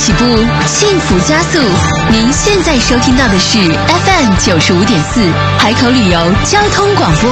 起步，幸福加速。您现在收听到的是 FM 95.4海口旅游交通广播。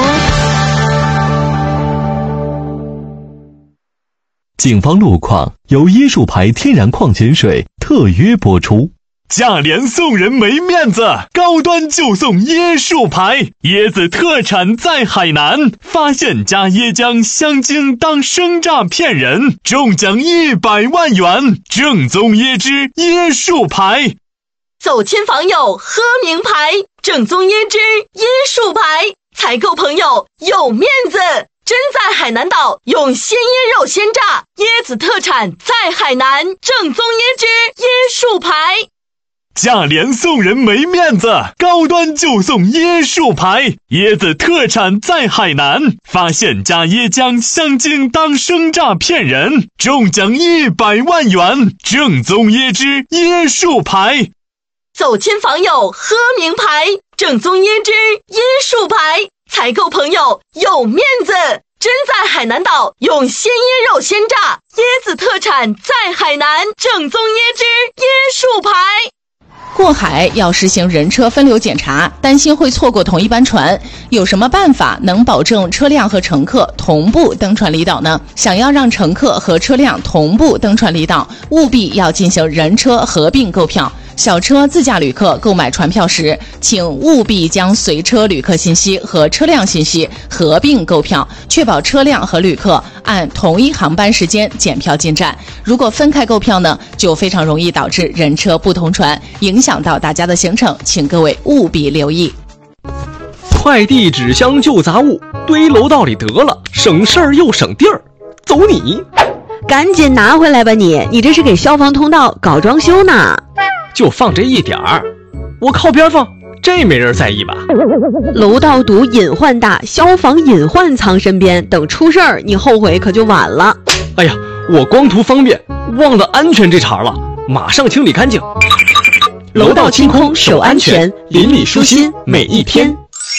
警方路况由椰树牌天然矿泉水特约播出。 价廉送人没面子，高端就送椰树牌，椰子特产在海南，发现加椰浆香精当生榨骗人，中奖100万元，正宗椰汁椰树牌。 走亲访友喝名牌，正宗椰汁椰树牌，采购朋友有面子。真在海南岛用鲜椰肉鲜榨，椰子特产在海南，正宗椰汁椰树牌。 价廉送人没面子，高端就送椰树牌，椰子特产在海南，发现加椰浆香精当生榨骗人，中奖100万元，正宗椰汁椰树牌。 走亲访友喝名牌，正宗椰汁椰树牌，采购朋友有面子。真在海南岛用鲜椰肉鲜榨，椰子特产在海南，正宗椰汁椰树牌。 过海要实行人车分流检查，担心会错过同一班船，有什么办法能保证车辆和乘客同步登船离岛呢？想要让乘客和车辆同步登船离岛，务必要进行人车合并购票。小车自驾旅客购买船票时，请务必将随车旅客信息和车辆信息合并购票，确保车辆和旅客按同一航班时间检票进站。如果分开购票呢，就非常容易导致人车不同船，影响到大家的行程，请各位务必留意。 快递纸箱旧杂物堆楼道里得了，省事儿又省地儿，走你！ 赶紧拿回来吧你这是给消防通道搞装修呢。 就放这一点儿，我靠边放，这没人在意吧？ 楼道堵隐患大，消防隐患藏身边，等出事儿你后悔可就晚了。 哎呀，我光图方便忘了安全这茬了，马上清理干净。 楼道清空守安全，邻里舒心每一天。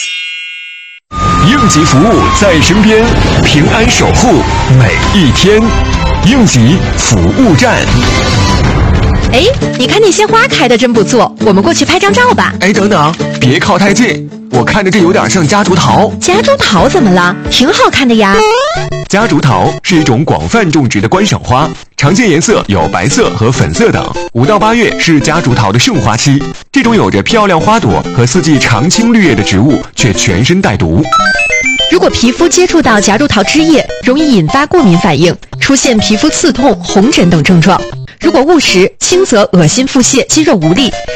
应急服务在身边，平安守护每一天。应急服务站。 哎，你看那些花开的真不错，我们过去拍张照吧。 哎，等等，别靠太近，我看着这有点像夹竹桃。 夹竹桃怎么了？挺好看的呀。 夹竹桃是一种广泛种植的观赏花，常见颜色有白色和粉色等。5到8月是夹竹桃的盛花期，这种有着漂亮花朵和四季常青绿叶的植物，却全身带毒。 如果皮肤接触到夹竹桃枝叶，容易引发过敏反应，出现皮肤刺痛、红疹等症状。如果误食，轻则恶心、腹泻、肌肉无力，